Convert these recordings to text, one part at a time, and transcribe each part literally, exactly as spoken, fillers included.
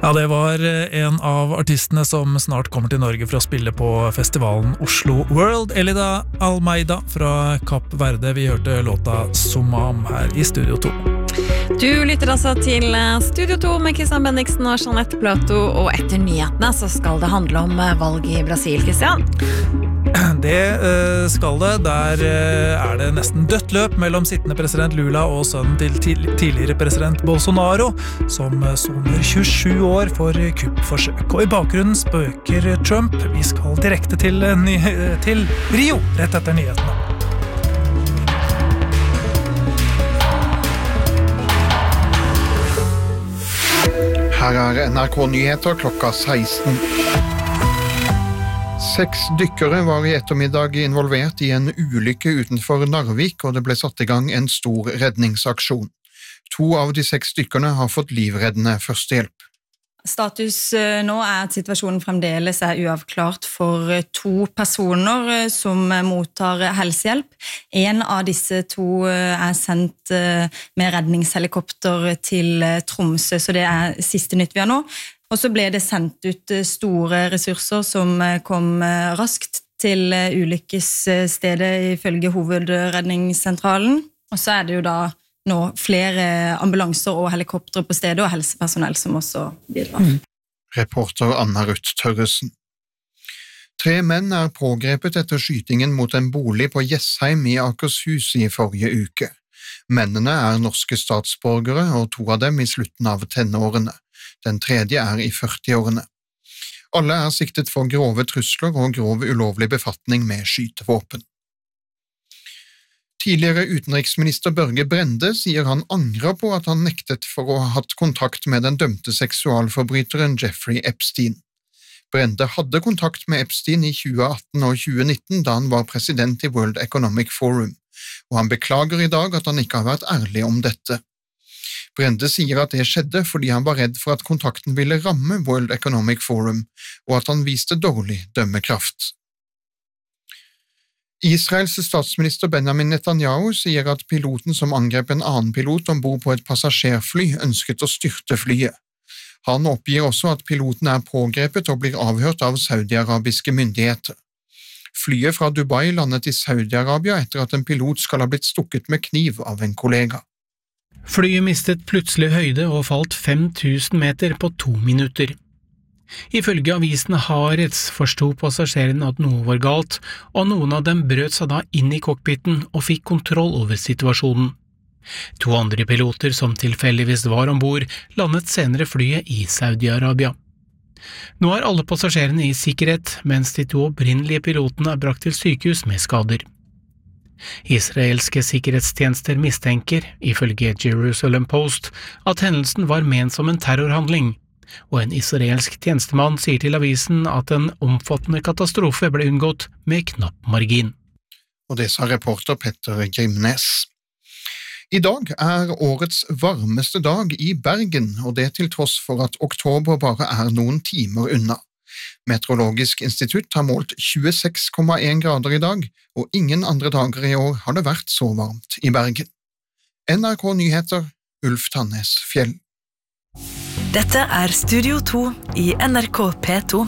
Ja, det var en av artistene som snart kommer til Norge for å spille på festivalen Oslo World. Elida Almeida fra Kapp Verde. Vi hørte låta Somam her i Studio to. Du lytter altså til Studio to med Christian Bendiksen og Jeanette Plato, og etter nyhetene så skal det handle om valg i Brasil, Christian. Det skal det. Der er det nesten dødt løp mellom sittende president Lula og sønnen til tidligere president Bolsonaro, som soner tjuesju år for kuppforsøk. Og i bakgrunnen spøker Trump. Vi skal direkte til, til Rio rett etter nyhetene. Her er N R K-nyheter klokka seksten. Seks dykkere var i ettermiddag involvert i en ulykke utenfor Narvik, og det ble satt i gang en stor redningsaksjon. To av de seks dykkerne har fått livreddende førstehjelp. Status nå er at situasjonen fremdeles er uavklart for to personer som mottar helsehjelp. En av disse to er sendt med redningshelikopter til Tromsø, så det er siste nytt vi har nå. Og så ble det sendt ut store ressurser som kom raskt til ulykkesstedet ifølge hovedredningssentralen. Og så er det jo da nå flere ambulanser og helikopter på stedet, og helsepersonell som også bidrar. Mm. Reporter Anna Ruth Tørresen. Tre menn er pågrepet etter skytingen mot en bolig på Jessheim i Akershus i forrige uke. Mennene er norske statsborgere, og to av dem i slutten av tenårene. Den tredje er i førtiårene. Alle er siktet for grove trusler og grov ulovlig befatning med skytevåpen. Tidligere utenriksminister Børge Brende sier han angrer på at han nektet for å ha hatt kontakt med den dømte seksualforbryteren Jeffrey Epstein. Brende hadde kontakt med Epstein i tjue atten og tjue nitten da han var president i World Economic Forum, og han beklager i dag at han ikke har vært ærlig om dette. Brende sier at det skjedde fordi han var redd for at kontakten ville ramme World Economic Forum, og at han viste dårlig dømmekraft. Israels statsminister Benjamin Netanyahu sier at piloten som angrep en annen pilot ombord på et passasjerfly ønsket å styrte flyet. Han oppgir også at piloten er pågrepet og blir avhørt av saudiarabiske myndigheter. Flyet fra Dubai landet i Saudi-Arabia etter at en pilot skal ha blitt stukket med kniv av en kollega. Flyet mistet plutselig høyde og falt fem tusen meter på to minutter. Ifølge avisen Haaretz forstod passasjerene at noe var galt, og noen av dem brøt seg da inn i cockpiten og fikk kontroll over situasjonen. To andre piloter som tilfeldigvis var ombord, landet senere flyet i Saudi-Arabia. Nå er alle passasjerene i sikkerhet, mens de to opprinnelige pilotene er brakt til sykehus med skader. Israelske sikkerhetstjenester mistenker, ifølge Jerusalem Post, at hendelsen var ment som en terrorhandling, og en israelsk tjenestemann sier til avisen at en omfattende katastrofe ble unngått med knapp margin. Og det sa reporter Petter Grimnes. I dag er årets varmeste dag i Bergen, og det til tross for at oktober bare er noen timer unna. Meteorologisk institutt har målt tjueseks komma en grader i dag, og ingen andre dager i år har det vært så varmt i Bergen. N R K Nyheter, Ulf Tannes Fjell. Dette er Studio to i N R K P to.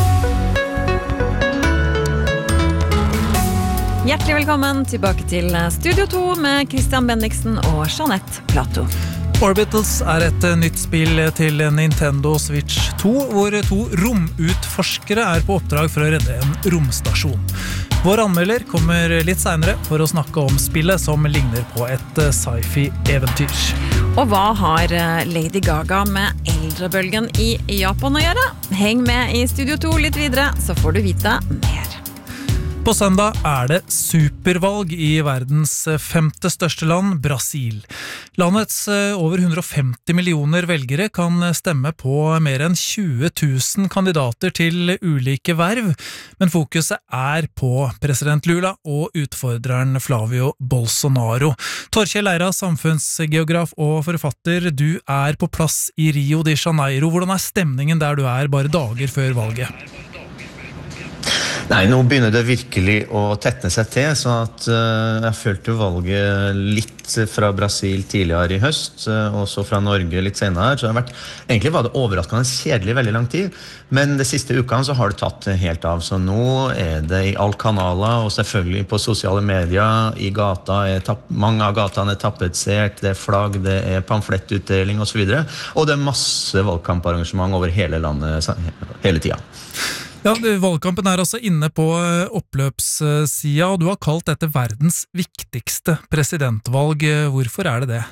Hjertelig velkommen tilbake til Studio to med Christian Bendiksen og Jeanette Plato. Orbitals er et nytt spill til Nintendo Switch to, hvor to romutforskere er på oppdrag for å redde en romstasjon. Vår anmelder kommer litt senere for å snakke om spillet som ligner på et sci-fi-eventyr. Og hva har Lady Gaga med eldrebølgen i Japan å gjøre? Heng med i Studio to litt videre, så får du vite mer. På søndag er det supervalg i verdens femte største land, Brasil. Landets over hundre og femti millioner velgere kan stemme på mer enn tjue tusen kandidater til ulike verv, men fokuset er på president Lula og utfordreren Flavio Bolsonaro. Torkjell Leira, samfunnsgeograf og forfatter, du er på plass i Rio de Janeiro. Hvordan er stemningen der du er bare dager før valget? Nei, nå begynner det virkelig å tette seg til, så at uh, jeg følte valget litt fra Brasil tidligere i høst, uh, og så fra Norge litt senere, så det har vært, egentlig var det overraskende kjedelig veldig lang tid, men de siste ukene så har det tatt helt av, så nå er det i alle kanaler, og selvfølgelig på sosiale medier, i gata, er tapp, mange av gatene er tappetsert, det er flagg, det er pamflettutdeling og så videre, og det er masse valgkamparrangement over hele landet hele tiden. Ja, valgkampen er altså inne på oppløpssida, og du har kalt dette verdens viktigste presidentvalg. Hvorfor er det det?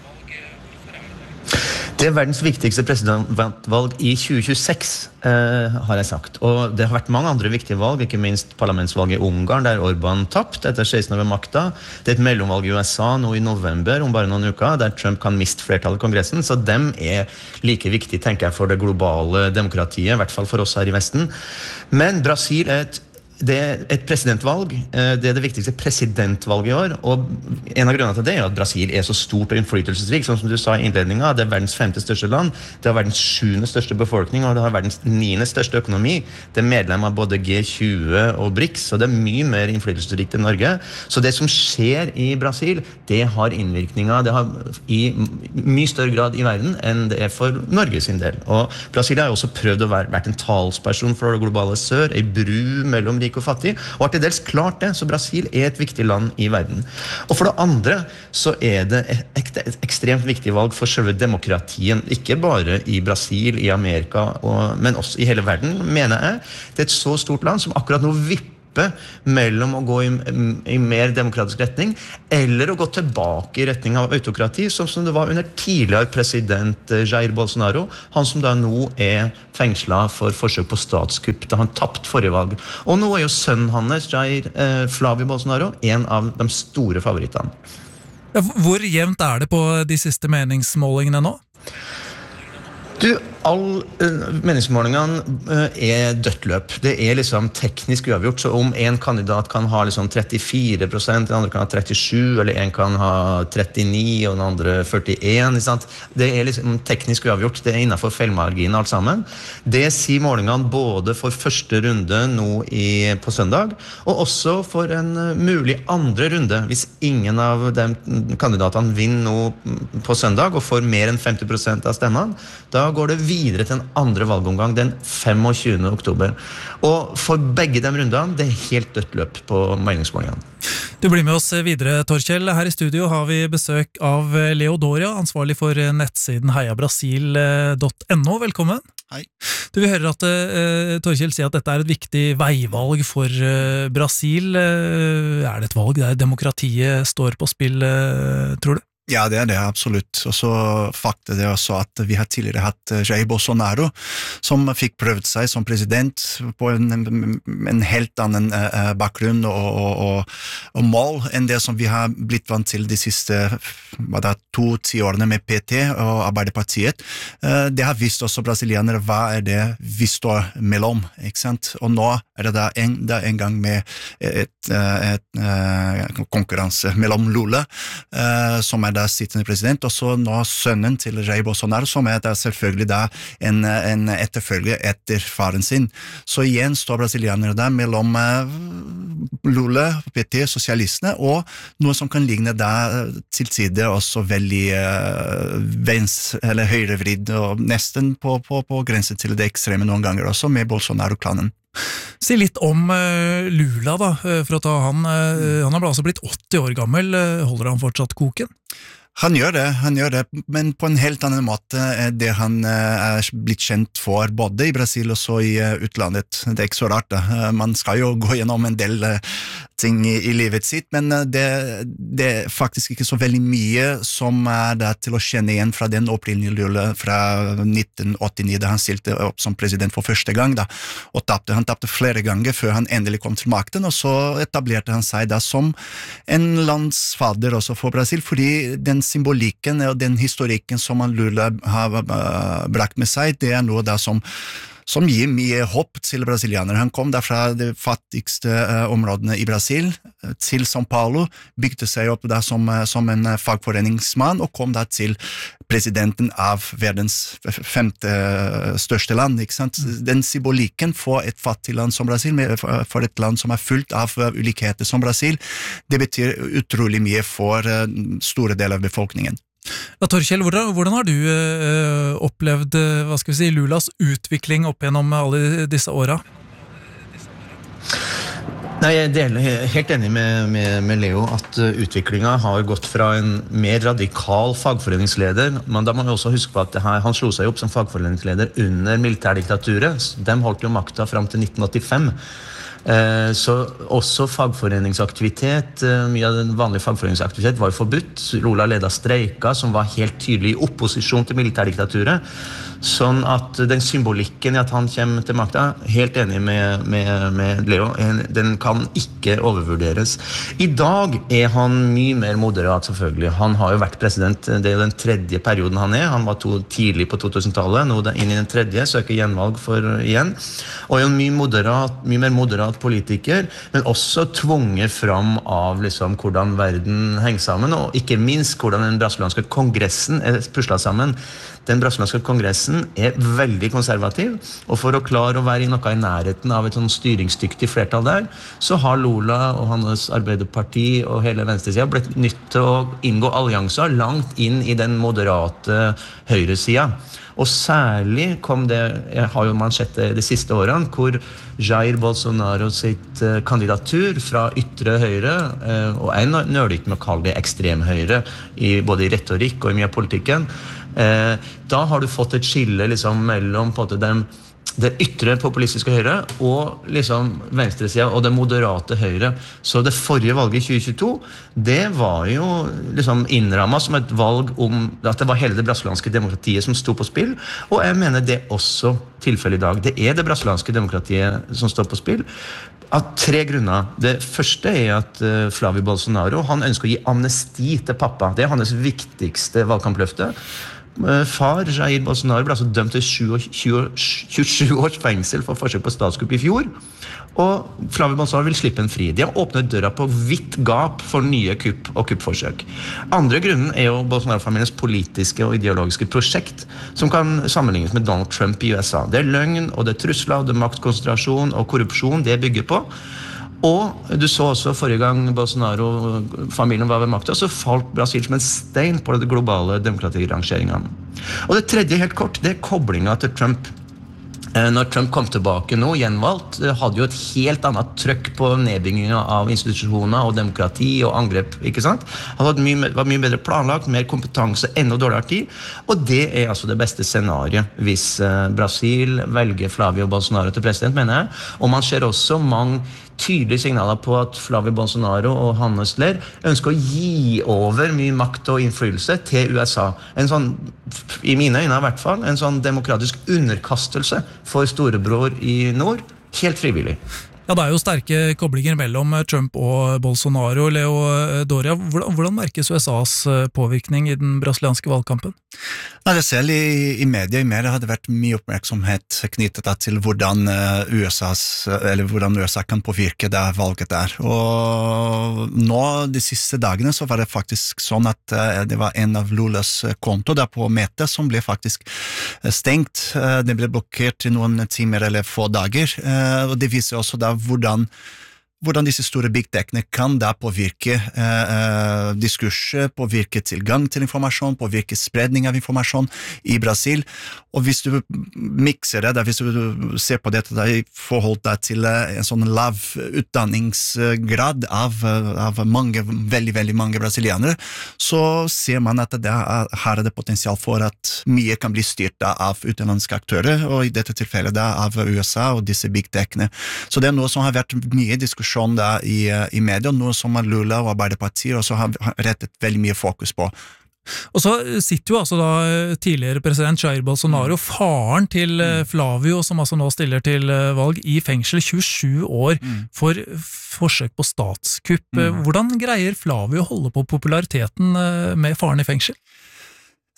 Det er verdens viktigste presidentvalg i tjue tjueseks, eh, har jeg sagt. Og det har vært mange andre viktige valg, ikke minst parlamentsvalget i Ungarn, der Orbán tapt etter seksten år ved makta. Det er et mellomvalg i U S A nå i november, om bare noen uker, der Trump kan miste flertallet i Kongressen. Så dem er like viktig, tenker jeg, for det globale demokratiet, i hvert fall for oss her i Vesten. Men Brasil er et Det er et presidentvalg, det er det viktigste presidentvalget i år, og en av grunnene til det er at Brasil er så stort og innflytelsesrikt, sånn som du sa i innledningen, det er verdens femte største land, det har verdens sjuende største befolkning, og det har verdens niende største økonomi, det er medlem av både G tjue og BRICS, og det er mye mer innflytelsesrikt enn Norge, så det som skjer i Brasil, det har innvirkninger, det har i mye større grad i verden enn det er for Norge sin del, og Brasil har også prøvd å være, vært en talsperson for det globale sør, en bru mellom rik og fattig, og har til dels klart det, så Brasil er et viktig land i verden. Og for det andre så er det et, et ekstremt viktig valg for selve demokratien, ikke bare i Brasil, i Amerika, og, men også i hele verden, mener jeg. Det er et så stort land som akkurat nå vipper mellom å gå i, i mer demokratisk retning eller å gå tilbake i retning av autokrati, sånn som det var under tidligere president Jair Bolsonaro, han som da nå er fengslet for forsøk på statskupp da han tapt forrige valg. Og nå er jo sønnen hans, Jair eh, Flavio Bolsonaro, en av de store favorittene. Ja, hvor jevnt er det på de siste meningsmålingene nå? Du, all uh, meningsmålingene uh, er dødt løp. Det er liksom teknisk uavgjort, så om en kandidat kan ha liksom trettifire prosent, den andre kan ha trettisju, eller en kan ha trettini, og den andre førtien, sant? Det er liksom teknisk uavgjort, det er innenfor feilmargin alt sammen. Det sier målingene både for første runde nå i, på søndag, og også for en uh, mulig andre runde, hvis ingen av de kandidatene vinner nå på søndag, og får mer enn femti prosent av stemmene, da går det videre til en andre valgomgang den femogtjuende oktober. Og for begge de rundene, det er helt dødt løp på meningsmålingene. Du blir med oss videre, Torkjell. Her i studio har vi besøk av Leo Doria, ansvarlig for nettsiden heia brasil punktum no. Velkommen. Hei. Du vil høre at uh, Torkjell sier at dette er et viktig veivalg for uh, Brasil. Uh, er det et valg der demokratiet står på spill, uh, tror du? Ja, det er det, absolutt. Og så fakta det også at vi har tidligere hatt Jair Bolsonaro, som fikk prøvd seg som president på en, en helt annen uh, bakgrunn og, og, og, og mål enn det som vi har blitt vant til de siste hva det er, to tiårene med P T og Arbeiderpartiet. Uh, det har vist også brasilianere hva er det vi står mellom, ikke sant? Og nå er det da en, da en gang med et, et, et uh, konkurranse mellom Lula, uh, som er der sittende president, og så nå sønnen til Jair Bolsonaro, som er der selvfølgelig da en, en etterfølger etter faren sin. Så igjen står brasilianere der mellom uh, Lula, P T, sosialistene, og noe som kan ligne da til tider også veldig uh, vens, eller høyrevridd, og nesten på, på, på grensen til det ekstreme noen ganger også, med Bolsonaro-klanen. Si litt om uh, Lula da, for å ta han. Uh, han har altså blitt åtti år gammel. Uh, holder han fortsatt koken? Han gjør det, han gjør det, men på en helt annen måte er det han er blitt kjent for, både i Brasil og så i utlandet. Det er ikke så rart da. Man skal jo gå gjennom en del ting i, i livet sitt, men det, det er faktisk ikke så veldig mye som er der til å kjenne igjen fra den opprinnelige Lula fra nitten åttini, da han stilte opp som president for første gang da, og tappte. Han tappte flere ganger før han endelig kom til makten, og så etablerte han seg da som en landsfader også for Brasil, fordi den symbolikken og den historikken som Lula har brakt med seg, det er noe da som som gir mye hopp til brasilianere. Han kom der fra de fattigste uh, områdene i Brasil uh, til São Paulo, bygde seg opp der som, uh, som en uh, fagforeningsmann, og kom der til presidenten av verdens femte uh, største land, ikke sant? Den symbolikken for et fattig land som Brasil, for, for et land som er fullt av uh, ulikheter som Brasil, det betyr utrolig mye for uh, store deler av befolkningen. Ja, Torkjell, hvordan, hvordan har du øh, opplevd hva skal vi si, Lulas utvikling opp gjennom alle disse åra? Nei, jeg deler helt enig med, med, med Leo at utviklingen har gått fra en mer radikal fagforeningsleder, men da må vi også huske på at det her, han slo seg opp som fagforeningsleder under militærdiktaturet. De holdt jo makta fram til nitten åttifem. Så også fagforeningsaktivitet, mye av den vanlige fagforeningsaktivitet var jo forbudt. Lula ledet streiker som var helt tydelig i opposisjon til militærdiktaturet. Sånn at den symbolikken i at han kommer til makta, helt enig med, med, med Leo, den kan ikke overvurderes. I dag er han mye mer moderat, selvfølgelig. Han har jo vært president, det er jo den tredje perioden han er. Han var to, tidlig på to-tusen-tallet, nå er inn i den tredje, søker gjenvalg for igjen. Og er jo mye, moderat, mye mer moderat politiker, men også tvunget fram av liksom, hvordan verden henger sammen, og ikke minst hvordan den brasilianske kongressen er puslet sammen. Den brasilianske kongressen er veldig konservativ, og for å klare å være i noe i nærheten av et sånn styringsdyktig flertall der, så har Lula og hans Arbeiderparti og hele venstresiden blitt nytt til å inngå allianser langt inn i den moderate høyresiden. Og særlig kom det, har jo man sett det de siste årene, hvor Jair Bolsonaro sitt kandidatur fra ytre høyre, og en nøler ikke med å kalle det ekstrem høyre, i, både i retorikk og i mye av politikken, Eh, da har du fått et skille liksom, mellom på en måte, den, det ytre populistiske høyre og liksom, venstresiden og det moderate høyre. Så det forrige valget i tjue tjueto, det var jo liksom, innrammet som et valg om at det var hele det brasilianske demokratiet som stod på spill, og jeg mener det også tilfellet i dag. Det er det brasilianske demokratiet som står på spill. Av tre grunner. Det første er at uh, Flavio Bolsonaro, han ønsker å gi amnesti til pappa. Det er hans viktigste valgkampløfte. Uh, far, Jair Bolsonaro, ble altså dømt til tjuesju års fengsel for forsøk på statskupp i fjor. Og Flavio Bolsonaro vil slippe en fri. De har åpnet døra på vidt gap for nye kupp og kuppforsøk. Andre grunnen er jo Bolsonaro-familiens politiske og ideologiske prosjekt, som kan sammenlignes med Donald Trump i U S A. Det er løgn, og det er trusler, og det er maktkonsentrasjon og korrupsjon det bygger på. Og du så også forrige gang Bolsonaro-familien var ved makta, så falt Brasil som en stein på det globale demokratirangeringen. Og det tredje, helt kort, det er koblingen til Trump. Når Trump kom tilbake nå, gjenvalgt, hadde jo et helt annet trykk på nedbyggingen av institusjoner og demokrati og angrep, ikke sant? Han hadde mye, var mye bedre planlagt, mer kompetanse, enda dårligere tid, og det er altså det beste scenariet hvis Brasil velger Flavio Bolsonaro til president, mener jeg. Og man ser også mange tydelige signaler på at Flavio Bolsonaro og Hannes Ler ønsker å gi over mye makt og innflytelse til U S A. En sånn, i mine øyne i hvert fall, en sånn demokratisk underkastelse for storebror i nord, helt frivillig. Ja, det er jo sterke koblinger mellom Trump og Bolsonaro. Leo Doria, hvordan, hvordan merkes U S A's påvirkning i den brasilianske valgkampen? Nei, det selv i, i media, i media hadde vært mye oppmerksomhet knyttet til hvordan U S A's, eller hvordan U S A kan påvirke det valget der. Og nå, de siste dagene, så var det faktisk sånn at det var en av Lulas konto der på Meta som ble faktisk stengt. Det ble blokkert i noen timer eller få dager, og det viser også da hvordan hvordan disse store big techene kan da påvirke eh, diskurset, påvirke tilgang til informasjon, påvirke spredning av informasjon i Brasil. Og hvis du mikser det, hvis du ser på dette da, i forhold da, til en sånn lav utdanningsgrad av, av mange, veldig, veldig mange brasilianere, så ser man at det er, her er det potensial for at mye kan bli styrt da, av utenlandske aktører, og i dette tilfellet da, av U S A og disse big techene. Så det er noe som har vært mye diskusjon da i, i media, noe som Lula og Arbeiderpartiet også har rettet veldig mye fokus på. Og så sitter jo altså da tidligere president Jair Bolsonaro, faren til Flavio, som altså nå stiller til valg, i fengsel tjuesju år mm. for forsøk på statskupp. Mm. Hvordan greier Flavio å holde på populariteten med faren i fengsel?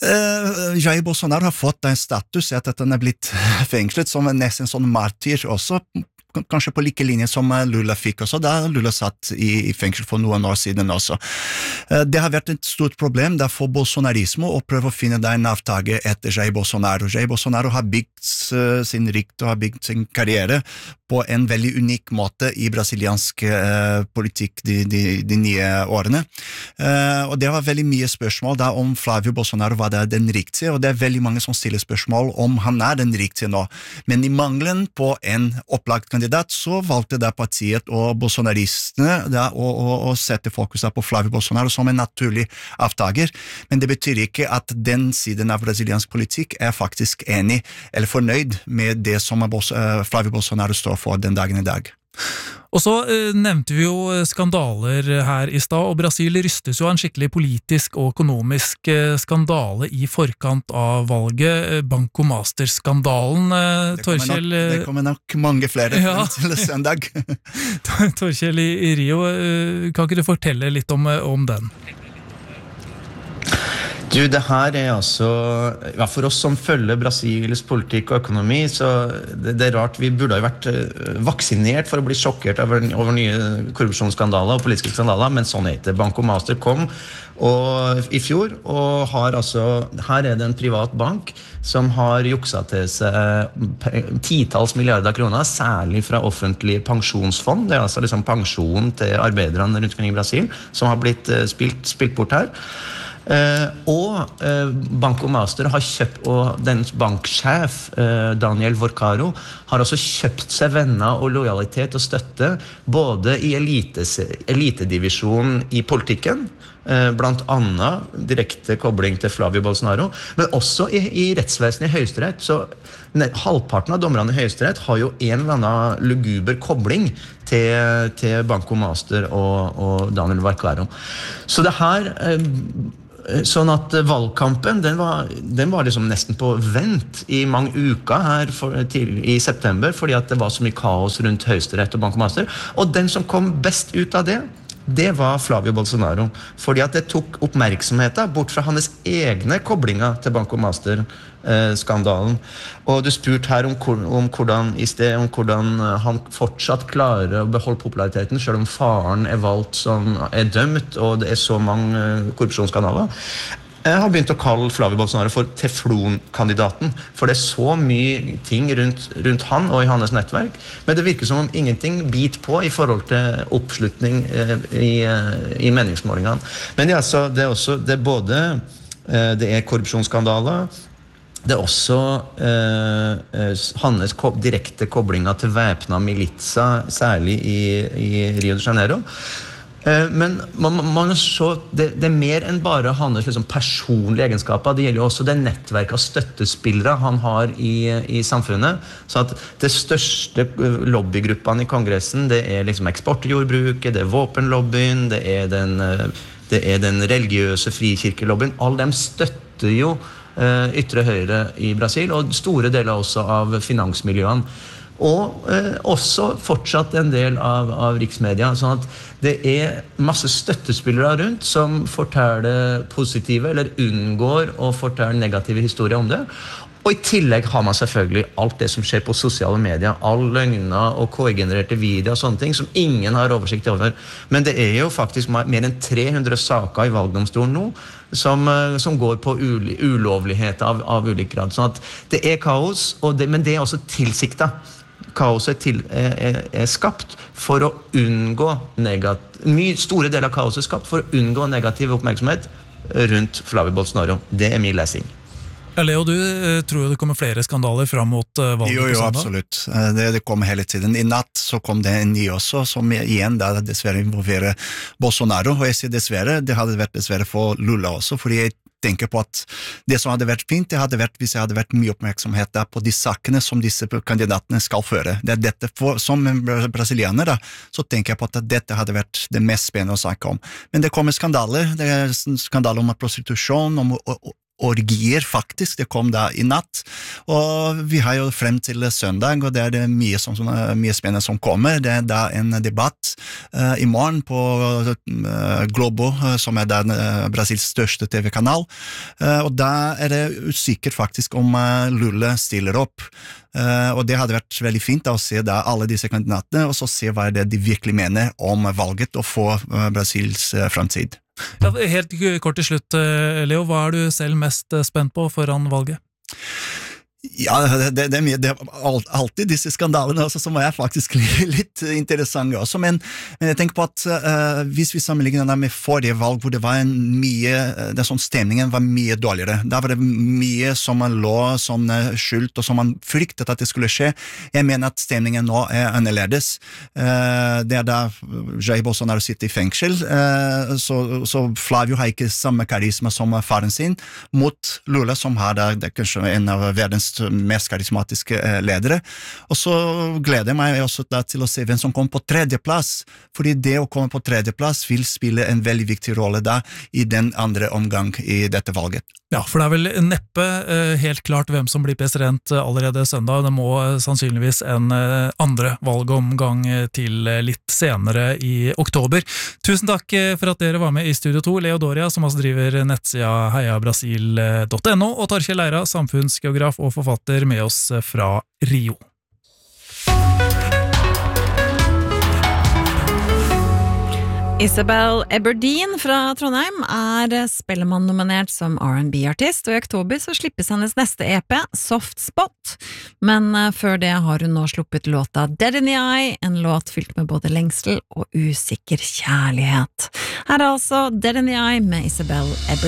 Uh, Jair Bolsonaro har fått en status at han er blitt fengslet som en nesten sånn martyr også, kanskje på like linje som Lula fikk også, da Lula satt i, i fengsel for noen år siden også. Det har vært et stort problem da for bolsonarismo å prøve å finne en avtake etter Jair Bolsonaro. Jair Bolsonaro har bygd uh, sin rykte og har bygd sin karriere på en veldig unik måte i brasiliansk uh, politikk de, de, de nye årene. Uh, og det var veldig mye spørsmål da om Flávio Bolsonaro var det den riktige, og det er veldig mange som stiller spørsmål om han er den riktige nå. Men i mangelen på en opplagt kandidat så valgte da partiet og bolsonaristene da, å, å, å sette fokus på Flávio Bolsonaro som en naturlig avtaker, men det betyr ikke at den siden av brasiliansk politikk er faktisk enig eller fornøyd med det som Flávio Bolsonaro står for den dagen i dag. Og så eh, nevnte vi jo skandaler her i stad, og Brasil rystes jo av en skikkelig politisk og økonomisk eh, skandale i forkant av valget, Banco Master-skandalen, eh, Torkjell. Nok, det kommer nok mange flere ja. til søndag. Torkjell i, i Rio, eh, kan ikke du fortelle litt om, om den? Du, det her er altså, ja, for oss som følger Brasils politikk og økonomi, så det, det er rart, vi burde ha vært vaksinert for å bli sjokkert over, over nye korrupsjonsskandaler og politiske skandaler, men sånn er det. Banco Master kom og, i fjor, og har altså, her er det en privat bank som har jukset til seg titals milliarder kroner, særlig fra offentlige pensjonsfond, det er altså liksom pensjon til arbeiderne rundt omkring i Brasil, som har blitt spilt, spilt bort her. Uh, og uh, Banco Master har kjøpt, og dens banksjef uh, Daniel Vorcaro har også kjøpt seg venner og lojalitet og støtte både i elites, elitedivisjonen i politikken, uh, blant annet direkte kobling til Flávio Bolsonaro, men også i, i rettsvesenet i Høyesterett. Så ne, halvparten av dommerne i Høyesterett har jo en eller annen luguber kobling til, til Banco Master og, og Daniel Vorcaro. Så det her uh, Sånn at valgkampen, den var, den var liksom nesten på vent i mange uker her for, til, i september, fordi at det var så mye kaos rundt Høyesterett og Banco Master. Og den som kom best ut av det, det var Flávio Bolsonaro. Fordi at det tok oppmerksomheten bort fra hans egne koblinger til Banco Master-skandalen. Og du spurte her om, om, hvordan, i sted, om hvordan han fortsatt klarer å beholde populariteten, selv om faren er valgt som er dømt, og det er så mange korrupsjonsskandaler. Jeg har begynt å kalle Flávio Bolsonaro for teflonkandidaten, for det er så mye ting rundt, rundt han og i hans nettverk, men det virker som om ingenting biter på i forhold til oppslutning eh, i, i meningsmålingene. Men det er, altså, det er også, det er både, eh, det er korrupsjonsskandaler, det er også eh, hans ko- direkte koblinger til væpna militser, særlig i, i Rio de Janeiro. Men man, man så, det, det er mer enn bare hans liksom, personlige egenskaper. Det gjelder jo også det nettverket av støttespillere han har i, i samfunnet. Så at det største lobbygruppene i Kongressen, det er liksom eksportjordbruket, det er våpenlobbyen, det er den, det er den religiøse frikirkelobbyen. Alle dem støtter jo uh, ytre høyre i Brasil, og store deler også av finansmiljøene. Og eh, også fortsatt en del av, av riksmedia, sånn at det er masse støttespillere rundt som forteller positive eller unngår å fortelle negative historier om det. Og i tillegg har man selvfølgelig alt det som skjer på sosiale medier, all løgner og K I-genererte videoer og sånne ting som ingen har oversikt over. Men det er jo faktisk mer enn tre hundre saker i valgdomstolen nå som, som går på ul- ulovlighet av, av ulik grad. Sånn at det er kaos, og det, men det er også tilsiktet. Kaoset til, er, er skapt for å unngå negativ, mye store deler av kaoset er skapt for å unngå negativ oppmerksomhet rundt Flávio Bolsonaro. Det er min lesing. Ja, Leo, du tror jo det kommer flere skandaler frem mot valget? Jo, jo, absolutt. Det, det kommer hele tiden. I natt så kom det en ny også, som igjen da dessverre involverer Bolsonaro, og jeg sier dessverre, det hadde vært dessverre for Lula også, fordi jeg tenker på at det som hadde vært fint, det hadde vært hvis jeg hadde vært mye oppmerksomhet der på de sakene som disse kandidatene skal føre. Det er dette for, som en brasilianer da, så tenker jeg på at dette hadde vært det mest spennende å snakke om. Men det kommer skandaler, det er skandaler om prostitusjon, om orgier faktisk, det kom da i natt, og vi har jo frem til søndag, og det er det mye, som, mye spennende som kommer. Det er da en debatt uh, i morgen på uh, Globo, uh, som er da uh, Brasils største T V-kanal, uh, og da er det usikkert faktisk om uh, Lula stiller opp. Uh, og det hadde vært veldig fint da, å se da alle disse kandidatene, og så se hva er det de virkelig mener om valget og få uh, Brasils uh, fremtid. Ja, helt kort til slutt, Leo, hva er du selv mest spent på foran valget? Ja, det, det er mye, det er alltid disse skandalene også, som er faktisk litt interessante også, men, men jeg tenker på at uh, hvis vi sammenligner det med forrige valg, hvor det var en mye, det sånn stemningen var mye dårligere, da var det mye som man lå sånn skjult, og som man fryktet at det skulle skje. Jeg mener at stemningen nå er annerledes. Uh, det er da Jair Bolsonaro sitter i fengsel, uh, så, så Flavio har ikke samme karisma som faren sin, mot Lula, som har da, det er kanskje en av verdens mest karismatiske ledere, og så gleder jeg meg også da til å se hvem som kommer på tredjeplass, fordi det å komme på tredjeplass vil spille en veldig viktig rolle da i den andre omgang i dette valget. Ja, for det er vel neppe eh, helt klart hvem som blir president allerede søndag. Det må eh, sannsynligvis en eh, andre valgomgang til eh, litt senere i oktober. Tusen takk eh, for at dere var med i Studio to, Leo Doria, som også driver nettsida heia brasil punktum no, og Torkjell Leira, samfunnsgeograf og forfatter, med oss fra Rio. Isabel Eberdeen fra Trondheim er Spellemann-nominert som R and B-artist, og i oktober så slippes hennes neste E P, Soft Spot. Men før det har hun nå sluppet låta Dead in the Eye, en låt fylt med både lengsel og usikker kjærlighet. Her er altså Dead in the Eye med Isabel Eberdeen.